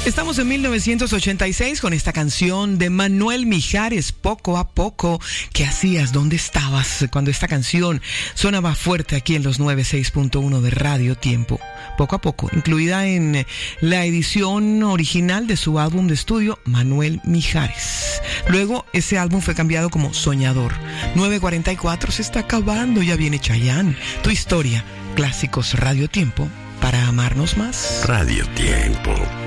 Estamos en 1986 con esta canción de Manuel Mijares, Poco a Poco. ¿Qué hacías? ¿Dónde estabas cuando esta canción sonaba fuerte aquí en los 96.1 de Radio Tiempo? Poco a Poco, incluida en la edición original de su álbum de estudio Manuel Mijares. Luego ese álbum fue cambiado como Soñador. 9:44, se está acabando, ya viene Chayanne. Tu historia, clásicos Radio Tiempo, para amarnos más. Radio Tiempo.